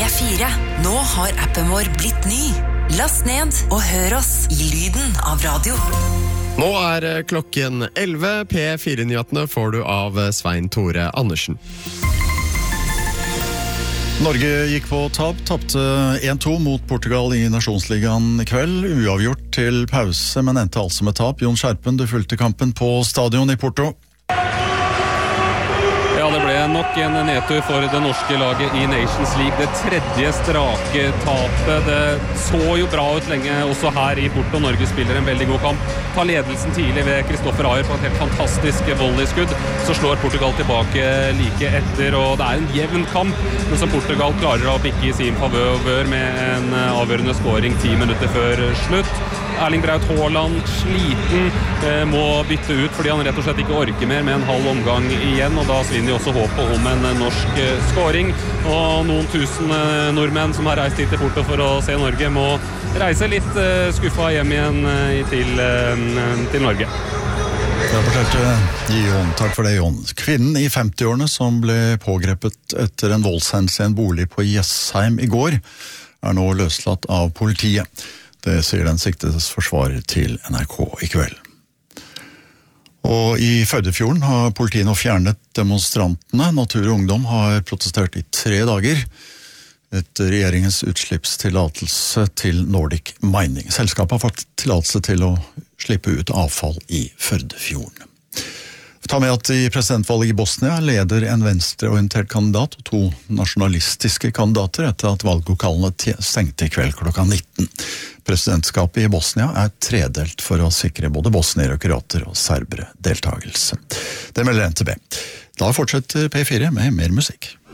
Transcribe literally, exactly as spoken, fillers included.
fire. Nå har appen vår blitt ny. Last ned og hør oss i lyden av radio. Nå er klokken elleve. P fire-nyhetene får du av Svein Tore Andersen. Norge gikk på tap, tapte en to mot Portugal i Nasjonsligaen i kveld. Uavgjort til pause, men endte altså med tap. Jon Skjerpen, du fulgte kampen på stadion i Porto. Ja, det ble nok en nedtur for det norske laget i Nations League. Det tredje strake tapet. Det så jo bra ut lenge også her i Porto. Norge spiller en veldig god kamp. Tar ledelsen tidlig ved Kristoffer Ayer på et helt fantastisk volleyskudd. Så slår Portugal tilbake like etter, og det er en jevn kamp. Men som Portugal klarer å bikke i sin favør med en avgjørende scoring ti minutter før slutt. Erling Braut Haaland sliten, eh, må bytte ut fordi han rett og slett ikke orker mer med en halv omgang igjen, og da svinner de også håpet om en norsk eh, scoring. Og noen tusen eh, nordmenn som har reist hit til Porto for å se Norge må reise litt eh, skuffa hjem igjen eh, til, eh, til Norge. Det fortalte Jon. Takk for det, Jon. Kvinnen i femti-årene som ble pågrepet etter en voldshendelse i en bolig på Jessheim i går, er nå løslatt av politiet. Det sier den siktedes forsvarer til N R K i kveld. Og i Førdefjorden har politiet nå fjernet demonstrantene. Natur og Ungdom har protestert i tre dager etter regjeringens utslippstillatelse til Nordic Mining. Selskapet har fått tillatelse til å slippe ut avfall i Førdefjorden. Ta med at i presidentvalget i Bosnia leder en venstreorientert kandidat og to nasjonalistiske kandidater etter at valglokalene stengte i kveld klokka nitten. Presidentskapet i Bosnia er tredelt for å sikre både bosniere, kroater og serbere deltagelse. Det melder N T B. Da fortsetter P fire med mer musikk.